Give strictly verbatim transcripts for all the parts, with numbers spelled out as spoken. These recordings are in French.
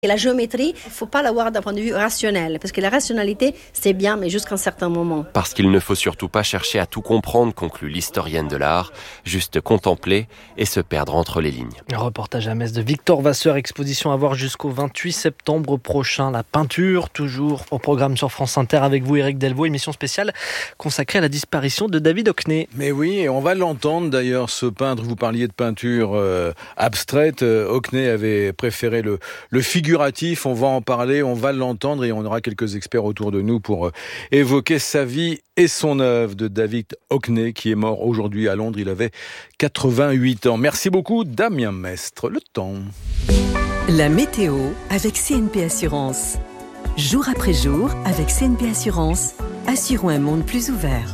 Et la géométrie, il ne faut pas l'avoir d'un point de vue rationnel, parce que la rationalité, c'est bien, mais jusqu'à un certain moment. Parce qu'il ne faut surtout pas chercher à tout comprendre, conclut l'historienne de l'art, juste contempler et se perdre entre les lignes. Un reportage à Metz de Victor Vasseur, exposition à voir jusqu'au vingt-huit septembre prochain. La peinture, toujours au programme sur France Inter avec vous, Éric Delvaux, émission spéciale consacrée à la disparition de David Hockney. Mais oui, et on va l'entendre d'ailleurs, ce peintre, vous parliez de peinture euh, abstraite, euh, Hockney avait préféré le, le figuratif. On va en parler, on va l'entendre et on aura quelques experts autour de nous pour euh, évoquer sa vie et son œuvre de David Hockney qui est mort aujourd'hui à Londres. Il avait quatre-vingt-huit ans. Merci beaucoup Damien Mestre. Le temps. La météo avec C N P Assurance. Jour après jour avec C N P Assurance, assurons un monde plus ouvert.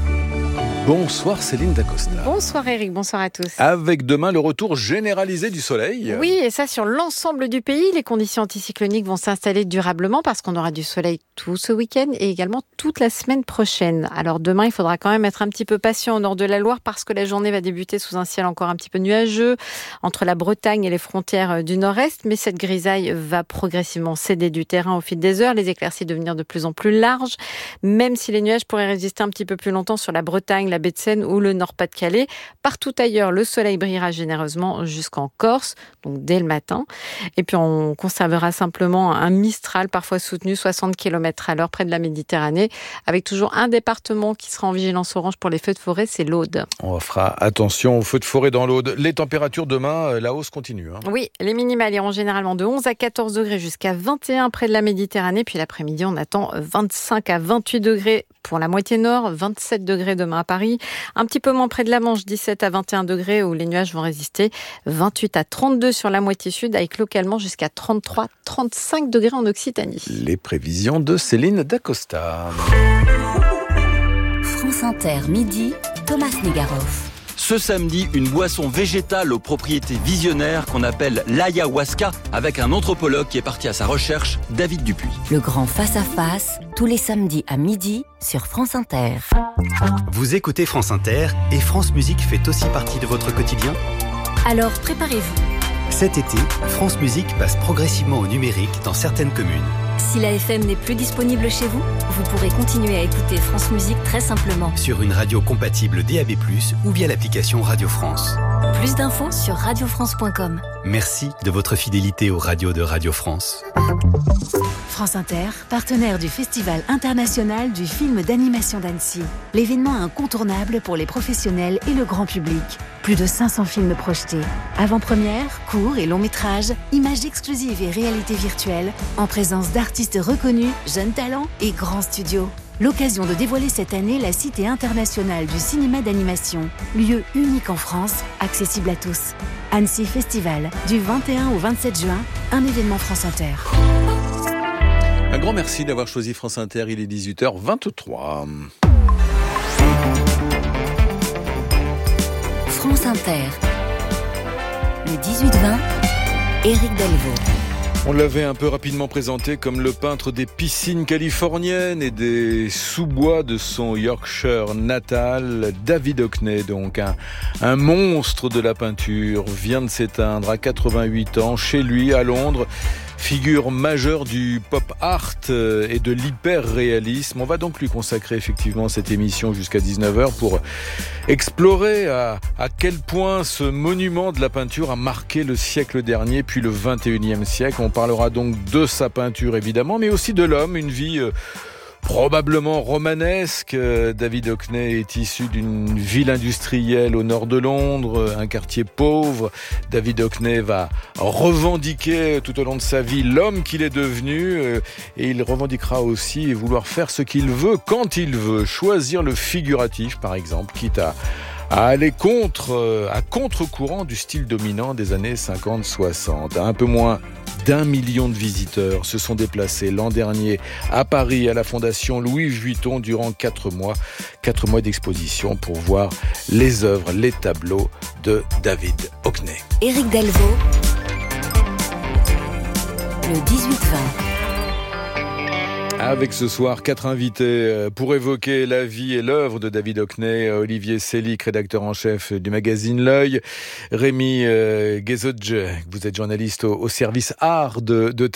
Bonsoir Céline Dacosta. Bonsoir Eric, bonsoir à tous. Avec demain le retour généralisé du soleil. Oui, et ça sur l'ensemble du pays. Les conditions anticycloniques vont s'installer durablement parce qu'on aura du soleil tout ce week-end et également toute la semaine prochaine. Alors demain, il faudra quand même être un petit peu patient au nord de la Loire parce que la journée va débuter sous un ciel encore un petit peu nuageux entre la Bretagne et les frontières du nord-est. Mais cette grisaille va progressivement céder du terrain au fil des heures, les éclaircies devenir de plus en plus larges, même si les nuages pourraient résister un petit peu plus longtemps sur la Bretagne, la baie de Seine ou le Nord-Pas-de-Calais. Partout ailleurs, le soleil brillera généreusement jusqu'en Corse, donc dès le matin. Et puis on conservera simplement un Mistral parfois soutenu, soixante kilomètres à l'heure près de la Méditerranée, avec toujours un département qui sera en vigilance orange pour les feux de forêt, c'est l'Aude. On fera attention aux feux de forêt dans l'Aude. Les températures demain, la hausse continue. Hein. Oui, les minimales iront généralement de onze à quatorze degrés jusqu'à vingt et un près de la Méditerranée. Puis l'après-midi, on attend vingt-cinq à vingt-huit degrés pour la moitié nord, vingt-sept degrés demain à Paris. Un petit peu moins près de la Manche, dix-sept à vingt et un degrés où les nuages vont résister. vingt-huit à trente-deux sur la moitié sud, avec localement jusqu'à trente-trois à trente-cinq degrés en Occitanie. Les prévisions de Céline Dacosta. France Inter, midi, Thomas Negaroff. Ce samedi, une boisson végétale aux propriétés visionnaires qu'on appelle l'ayahuasca, avec un anthropologue qui est parti à sa recherche, David Dupuis. Le grand face-à-face, tous les samedis à midi sur France Inter. Vous écoutez France Inter et France Musique fait aussi partie de votre quotidien ? Alors préparez-vous. Cet été, France Musique passe progressivement au numérique dans certaines communes. Si la F M n'est plus disponible chez vous, vous pourrez continuer à écouter France Musique très simplement. Sur une radio compatible D A B plus, ou via l'application Radio France. Plus d'infos sur radio france point com. Merci de votre fidélité aux radios de Radio France. France Inter, partenaire du Festival international du film d'animation d'Annecy. L'événement incontournable pour les professionnels et le grand public. Plus de cinq cents films projetés. Avant-première, courts et longs métrages, images exclusives et réalité virtuelle, en présence d'artistes reconnus, jeunes talents et grands studios. L'occasion de dévoiler cette année la Cité internationale du cinéma d'animation, lieu unique en France, accessible à tous. Annecy Festival, du vingt et un au vingt-sept juin, un événement France Inter. Un grand merci d'avoir choisi France Inter, il est dix-huit heures vingt-trois. France Inter, le dix-huit vingt, Éric Delvaux. On l'avait un peu rapidement présenté comme le peintre des piscines californiennes et des sous-bois de son Yorkshire natal. David Hockney, donc un, un monstre de la peinture, vient de s'éteindre à quatre-vingt-huit ans chez lui à Londres. Figure majeure du pop art et de l'hyper-réalisme. On va donc lui consacrer effectivement cette émission jusqu'à dix-neuf heures pour explorer à, à quel point ce monument de la peinture a marqué le siècle dernier puis le vingt et unième siècle. On parlera donc de sa peinture évidemment, mais aussi de l'homme, une vie euh, probablement romanesque. David Hockney est issu d'une ville industrielle au nord de Londres, un quartier pauvre. David Hockney va revendiquer tout au long de sa vie l'homme qu'il est devenu et il revendiquera aussi vouloir faire ce qu'il veut quand il veut, choisir le figuratif par exemple, quitte à à aller contre, à contre-courant du style dominant des années cinquante soixante. Un peu moins d'un million de visiteurs se sont déplacés l'an dernier à Paris, à la Fondation Louis Vuitton, durant quatre mois. Quatre mois d'exposition pour voir les œuvres, les tableaux de David Hockney. Éric Delvaux, le dix-huit vingt. Avec ce soir quatre invités pour évoquer la vie et l'œuvre de David Hockney. Olivier Sélic, rédacteur en chef du magazine L'Œil. Rémi Guézodje, vous êtes journaliste au, au service art de, de